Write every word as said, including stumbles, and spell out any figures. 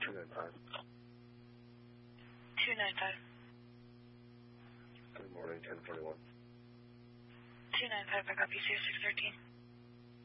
two nine five. two nine five. Good morning, ten forty-one. two nine five, I copy, zero six one three.